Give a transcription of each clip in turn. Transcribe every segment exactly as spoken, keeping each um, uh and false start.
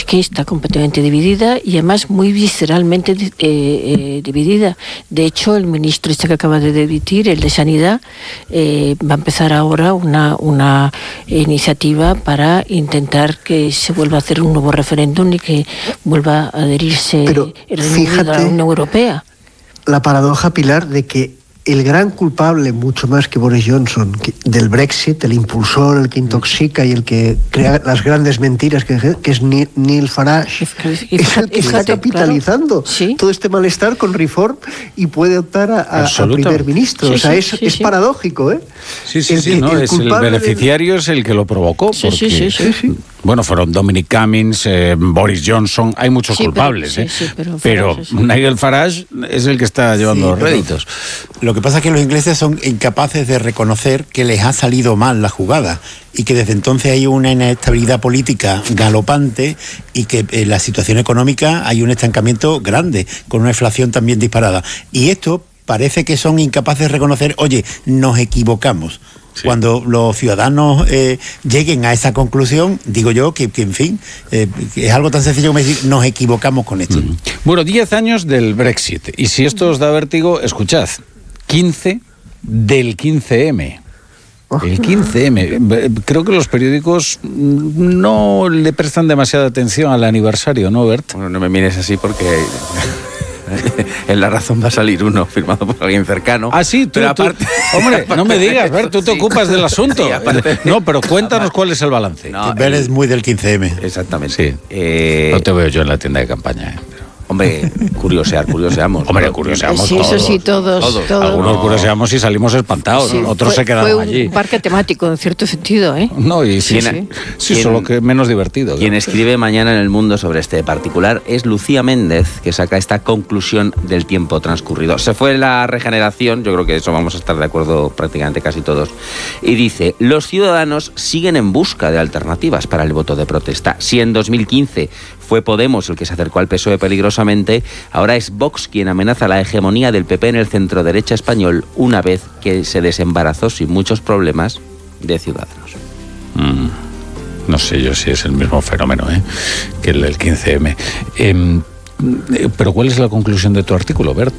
que está completamente dividida y además muy visceralmente eh, eh, dividida. De hecho, el ministro este que acaba de demitir, el de Sanidad, eh, va a empezar ahora una, una iniciativa para intentar que se vuelva a hacer un nuevo referéndum y que vuelva a adherirse Pero, el Reino Unido a la Unión Europea. La paradoja, Pilar, de que el gran culpable, mucho más que Boris Johnson, que, del Brexit, el impulsor, el que intoxica y el que crea las grandes mentiras, que, que es Neil Farage, Fíjate, es el que está capitalizando claro, ¿sí? todo este malestar con Reform y puede optar a, a, a primer ministro. Sí, o sea, sí, es, sí, es sí. paradójico, ¿eh? Sí, sí, el, sí, no, el, es el beneficiario de... es el que lo provocó. Sí, porque, sí, sí, sí, sí. Bueno, fueron Dominic Cummings, eh, Boris Johnson, hay muchos sí, culpables, pero, ¿eh? sí, sí, pero, pero Farage, sí. Nigel Farage es el que está llevando Sí, los réditos. Lo que pasa es que los ingleses son incapaces de reconocer que les ha salido mal la jugada y que desde entonces hay una inestabilidad política galopante y que en la situación económica hay un estancamiento grande, con una inflación también disparada. Y esto parece que son incapaces de reconocer, oye, nos equivocamos. Sí. Cuando los ciudadanos eh, lleguen a esa conclusión, digo yo que, que en fin, eh, que es algo tan sencillo como decir, nos equivocamos con esto. Mm. Bueno, diez años del Brexit. Y si esto os da vértigo, escuchad, quince del quince eme. El quince eme. Creo que los periódicos no le prestan demasiada atención al aniversario, ¿no, Bert? Bueno, no me mires así porque... en La Razón va a salir uno firmado por alguien cercano. Ah, sí, tú, pero tú aparte, hombre, aparte no me digas, Bert, tú te sí, ocupas del asunto. Sí, aparte, no, pero cuéntanos cuál es el balance. No, Bert es muy del quince eme. Exactamente. Sí. Eh, no te veo yo en la tienda de campaña, ¿eh? Hombre, curiosear, curioseamos. Hombre, curioseamos sí, todos. Eso sí, todos. todos. todos. Algunos No. curioseamos y salimos espantados, Sí, otros fue, se quedaron fue un allí. parque temático, en cierto sentido, ¿eh? No, y sí, sí, ¿Quién, sí, quién, solo que menos divertido. Quien ¿no? escribe mañana en El Mundo sobre este particular es Lucía Méndez, que saca esta conclusión del tiempo transcurrido. Se fue la regeneración, yo creo que eso vamos a estar de acuerdo prácticamente casi todos, y dice, los ciudadanos siguen en busca de alternativas para el voto de protesta. Si en dos mil quince fue Podemos el que se acercó al P S O E peligrosamente, ahora es Vox quien amenaza la hegemonía del P P en el centro-derecha español una vez que se desembarazó sin muchos problemas de Ciudadanos. Mm, no sé yo si es el mismo fenómeno ¿eh? que el del quince eme. Eh, pero ¿cuál es la conclusión de tu artículo, Bert?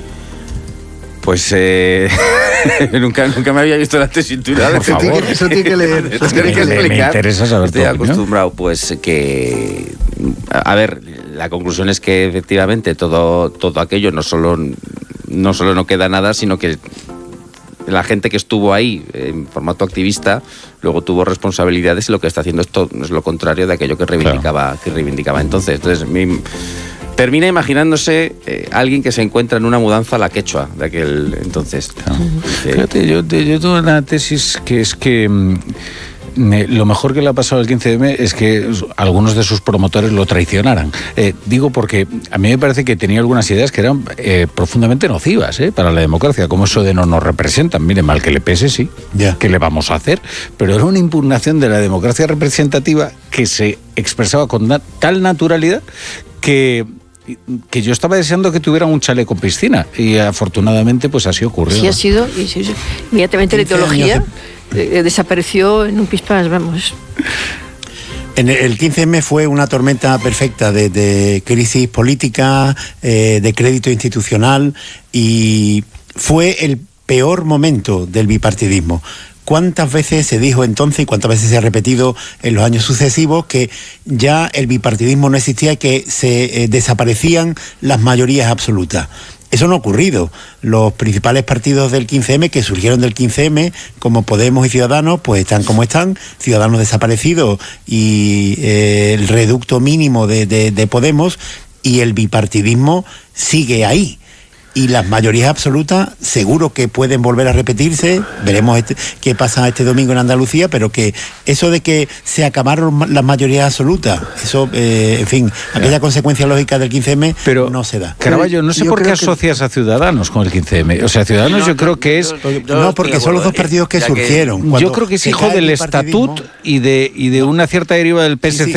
Pues eh, nunca, nunca me había visto la tesitura. Por favor. Eso tiene que leer. Eso tiene que Me- me explicar. interesa saber Estoy tu opinión. acostumbrado, pues que... A ver, la conclusión es que efectivamente todo, todo aquello no solo, no solo no queda nada, sino que la gente que estuvo ahí en formato activista luego tuvo responsabilidades y lo que está haciendo esto es lo contrario de aquello que reivindicaba, claro. que reivindicaba entonces. Entonces, mi... termina imaginándose eh, alguien que se encuentra en una mudanza a la quechua de aquel entonces. Claro. Dice, Fíjate, yo, yo tengo una tesis que es que mm, me- lo mejor que le ha pasado al quince eme es que algunos de sus promotores lo traicionaran. Eh, digo porque a mí me parece que tenía algunas ideas que eran eh, profundamente nocivas eh, para la democracia, como eso de no nos representan. Mire, mal que le pese, sí, Ya. ¿qué le vamos a hacer? Pero era una impugnación de la democracia representativa que se expresaba con na- tal naturalidad que... que yo estaba deseando que tuvieran un chalet con piscina y afortunadamente pues así ocurrió. Sí ha sido, y sí, sí. Inmediatamente la quince años ideología eh, desapareció en un pispás, vamos. En el quince eme fue una tormenta perfecta de, de crisis política, eh, de crédito institucional y fue el peor momento del bipartidismo. ¿Cuántas veces se dijo entonces y cuántas veces se ha repetido en los años sucesivos que ya el bipartidismo no existía y que se eh, desaparecían las mayorías absolutas? Eso no ha ocurrido. Los principales partidos del quince eme, que surgieron del quince eme, como Podemos y Ciudadanos, pues están como están. Ciudadanos desaparecidos y eh, el reducto mínimo de, de, de Podemos, y el bipartidismo sigue ahí. Y las mayorías absolutas seguro que pueden volver a repetirse. Veremos este, qué pasa este domingo en Andalucía, pero que eso de que se acabaron las mayorías absolutas, eso, eh, en fin, aquella consecuencia lógica del quince eme Pero, no se da. Caraballo, no sé Yo por qué creo que- asocias a Ciudadanos con el quince eme. O sea, Ciudadanos yo creo que es... No, porque son los dos partidos que Ya que- surgieron. Yo Cuando creo que es se hijo cae el del bipartidismo- estatut y de, y de una cierta deriva del P S C. Sí, sí.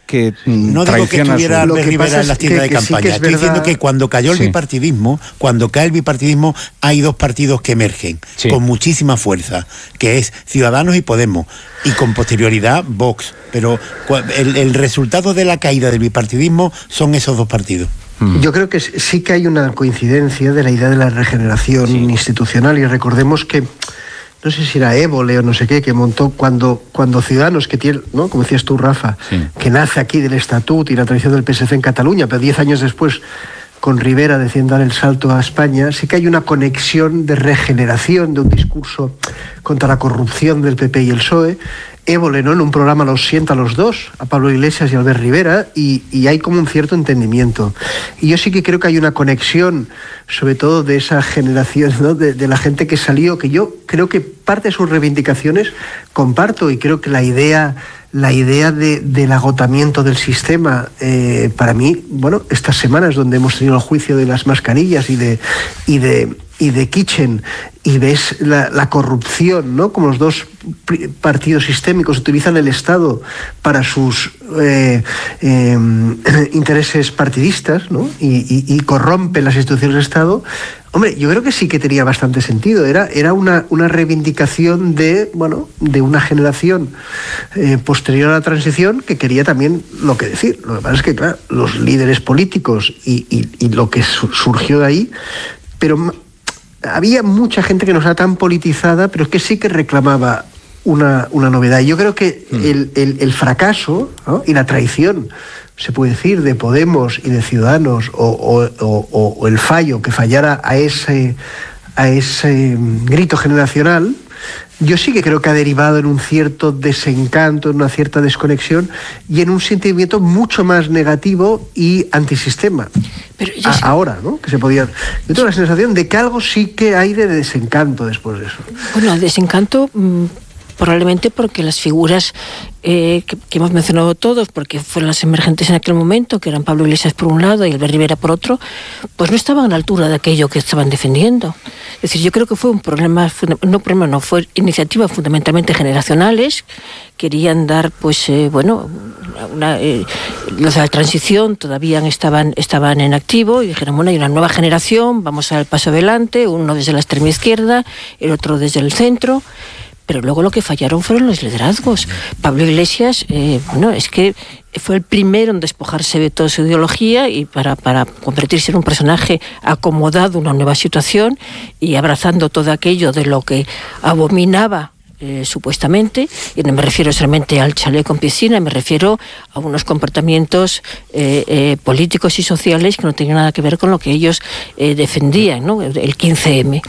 que no digo que estuviera Albert Rivera en las tiendas de campaña, sí, estoy verdad... diciendo que cuando cayó el sí. bipartidismo, cuando cae el bipartidismo, hay dos partidos que emergen sí. con muchísima fuerza, que es Ciudadanos y Podemos, y con posterioridad Vox, pero el, el resultado de la caída del bipartidismo son esos dos partidos. Yo creo que sí que hay una coincidencia de la idea de la regeneración sí. institucional, y recordemos que no sé si era Évole o no sé qué, que montó cuando, cuando Ciudadanos, que tiene, ¿no? Como decías tú, Rafa, sí. que nace aquí del Estatut y la tradición del P S C en Cataluña, pero diez años después, con Rivera deciden dar el salto a España, sí que hay una conexión de regeneración de un discurso contra la corrupción del P P y el P S O E. Évole, ¿no? En un programa los sienta a los dos, a Pablo Iglesias y a Albert Rivera, y, y hay como un cierto entendimiento. Y yo sí que creo que hay una conexión, sobre todo de esa generación, ¿no? de, de la gente que salió, que yo creo que parte de sus reivindicaciones comparto, y creo que la idea, la idea de, del agotamiento del sistema, eh, para mí, bueno, estas semanas donde hemos tenido el juicio de las mascarillas y de... Y de y de Kitchen, y ves la, la corrupción, ¿no? Como los dos partidos sistémicos utilizan el Estado para sus eh, eh, intereses partidistas, ¿no? Y, y, y corrompen las instituciones del Estado. Hombre, yo creo que sí que tenía bastante sentido. Era, era una, una reivindicación de, bueno, de una generación eh, posterior a la transición que quería también lo que decir. Lo que pasa es que, claro, los líderes políticos y, y, y lo que su, surgió de ahí, pero había mucha gente que no estaba tan politizada, pero es que sí que reclamaba una, una novedad. Y yo creo que mm. el, el, el fracaso, ¿no? y la traición, se puede decir, de Podemos y de Ciudadanos, o, o, o, o el fallo que fallara a ese, a ese grito generacional, yo sí que creo que ha derivado en un cierto desencanto, en una cierta desconexión y en un sentimiento mucho más negativo y antisistema. Pero a, sí. Ahora, ¿no? Que se podía. Yo tengo la sensación de que algo sí que hay de desencanto después de eso. Bueno, desencanto mmm, probablemente porque las figuras eh, que, que hemos mencionado todos, porque fueron las emergentes en aquel momento, que eran Pablo Iglesias por un lado y Albert Rivera por otro, pues no estaban a la altura de aquello que estaban defendiendo. Es decir, yo creo que fue un problema, no problema, no, fue iniciativas fundamentalmente generacionales. Querían dar, pues, eh, bueno, una, eh, los de la transición todavía estaban, estaban en activo y dijeron, bueno, hay una nueva generación, vamos a dar el paso adelante, uno desde la extrema izquierda, el otro desde el centro. Pero luego lo que fallaron fueron los liderazgos. Pablo Iglesias, eh, bueno, es que fue el primero en despojarse de toda su ideología y para, para convertirse en un personaje acomodado a una nueva situación y abrazando todo aquello de lo que abominaba Eh, supuestamente, y no me refiero solamente al chalet con piscina, me refiero a unos comportamientos eh, eh, políticos y sociales que no tenían nada que ver con lo que ellos eh, defendían, ¿no? El quince eme.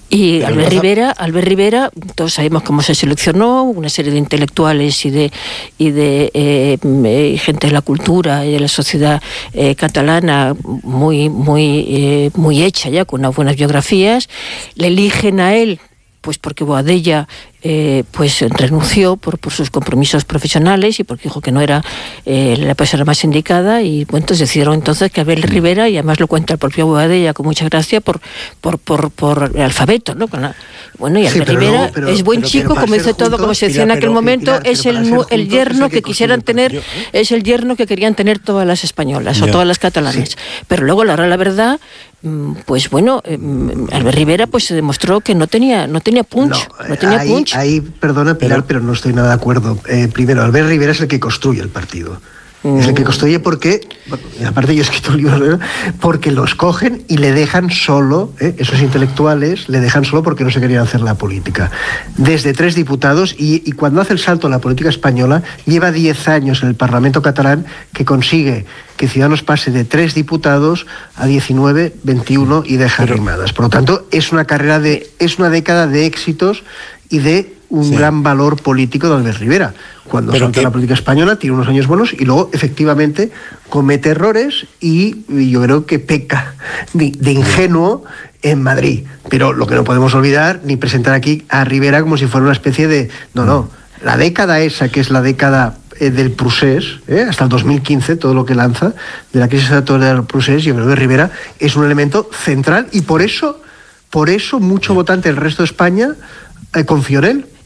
Y Pero Albert Rivera, Albert Rivera, todos sabemos cómo se seleccionó, una serie de intelectuales y de y de eh, eh, gente de la cultura y de la sociedad eh, catalana muy muy eh, muy hecha ya, con unas buenas biografías, le eligen a él pues porque Boadella eh, pues renunció por, por sus compromisos profesionales y porque dijo que no era eh, la persona más indicada, y bueno, entonces decidieron entonces que Abel Rivera, y además lo cuenta el propio Boadella con mucha gracia, por por por, por el alfabeto, ¿no? Con la, bueno, y Albert sí, Rivera luego, pero, es buen pero, chico, pero como dice todo, como se decía en aquel momento, Pilar, es el, juntos, el yerno que, que quisieran tener, yo, ¿eh? es el yerno que querían tener todas las españolas yo. o todas las catalanas. Sí. Pero luego, la la verdad, pues bueno, Albert Rivera pues se demostró que no tenía no tenía punch, no, no tenía ahí, punch. Ahí, perdona Pilar, pero, pero no estoy nada de acuerdo. Eh, primero, Albert Rivera es el que construye el partido. Mm. Es el que construye porque, bueno, aparte yo he escrito un libro, ¿no? porque los cogen y le dejan solo, ¿eh? esos intelectuales le dejan solo porque no se querían hacer la política. Desde tres diputados, y, y cuando hace el salto a la política española, lleva diez años en el Parlamento catalán, que consigue que Ciudadanos pase de tres diputados a diecinueve, veintiuno y deja rimadas. Por lo tanto, es una carrera de, es una década de éxitos y de un sí. gran valor político de Albert Rivera. Cuando Pero salta que... la política española, tiene unos años buenos y luego, efectivamente, comete errores y, y yo creo que peca de, de ingenuo en Madrid. Pero lo que no podemos olvidar, ni presentar aquí a Rivera como si fuera una especie de... No, no. La década esa, que es la década eh, del procés, eh, hasta el dos mil quince, todo lo que lanza, de la crisis del procés, yo creo que Rivera es un elemento central y por eso, por eso mucho votante del resto de España eh, confió en él.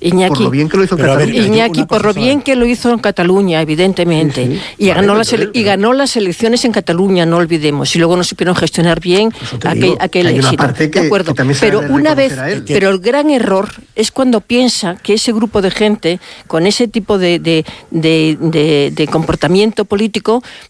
Iñaki, por lo bien que lo hizo en Pero a ver, Cataluña. Iñaki, por lo bien que lo hizo en Cataluña, evidentemente, Sí, sí. y, Vale, ganó las pero- ele- y ganó las elecciones en Cataluña, no olvidemos, y luego no supieron gestionar bien Eso te aquel, digo, aquel que hay una éxito. parte que- de acuerdo, que también se pero ha de una vez, reconocer a él. pero el gran error es cuando piensa que ese grupo de gente, con ese tipo de, de, de, de, de comportamiento político,